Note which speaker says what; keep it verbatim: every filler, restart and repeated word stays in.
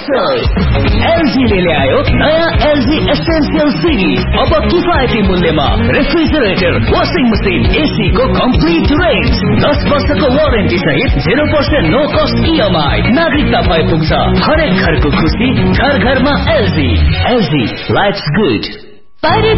Speaker 1: LG ले ल्यायो नयाँ एलजी एसेन्शियल सिरिज। अब किफायती मूल्यमा रेफ्रिजरेटर, वाशिङ मसिन, एसी को कम्प्लिट रेन्ज, दस वर्षको वारेन्टी सहित zero percent no cost EMI. नागरिकता भए पुग्छ हरेक घरको खुसी, घर घरमा एलजी। LG lives good.